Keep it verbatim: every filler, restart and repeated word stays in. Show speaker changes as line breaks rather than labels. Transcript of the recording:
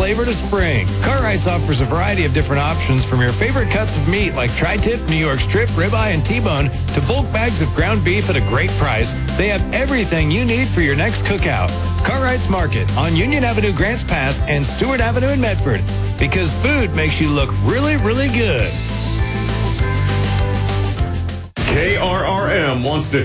flavor to spring. Cartwright's offers a variety of different options from your favorite cuts of meat like tri-tip, New York strip, ribeye, and T-bone to bulk bags of ground beef at a great price. They have everything you need for your next cookout. Cartwright's Market on Union Avenue, Grants Pass, and Stewart Avenue in Medford. Because food makes you look really, really good.
K R R M wants to